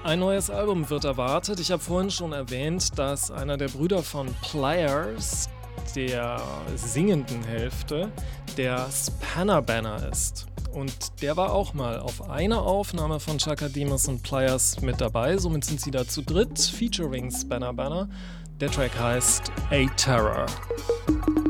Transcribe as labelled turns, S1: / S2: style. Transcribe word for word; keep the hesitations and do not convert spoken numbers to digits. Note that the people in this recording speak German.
S1: Ein neues Album wird erwartet. Ich habe vorhin schon erwähnt, dass einer der Brüder von Pliers, der singenden Hälfte, der Spanner Banner ist. Und der war auch mal auf einer Aufnahme von Chaka Demus und Pliers mit dabei. Somit sind sie da zu dritt, featuring Spanner Banner. Der Track heißt A Terror.